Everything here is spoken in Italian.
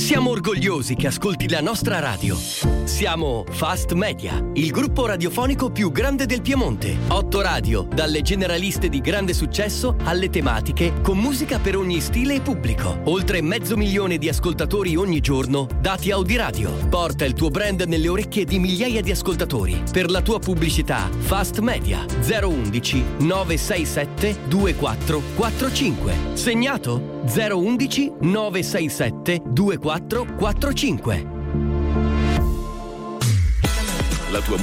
Siamo orgogliosi che ascolti la nostra radio. Siamo Fast Media, il gruppo radiofonico più grande del Piemonte. 8 radio, dalle generaliste di grande successo alle tematiche, con musica per ogni stile e pubblico. Oltre 500.000 di ascoltatori ogni giorno, dati Audiradio. Porta il tuo brand nelle orecchie di migliaia di ascoltatori. Per la tua pubblicità, Fast Media 011 967 2445. Segnato? 011 967 2445. La tua